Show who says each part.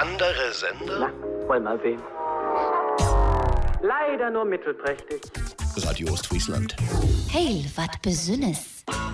Speaker 1: Andere Sender?
Speaker 2: Na, wollen mal sehen. Leider nur mittelprächtig.
Speaker 1: Radio Ostfriesland.
Speaker 3: Heil, wat Besünnes.